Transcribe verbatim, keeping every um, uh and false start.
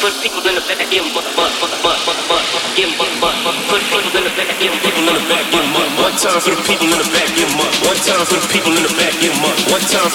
One time for the people in the back, give 'em up. One time for the people in the back, give 'em up. One time for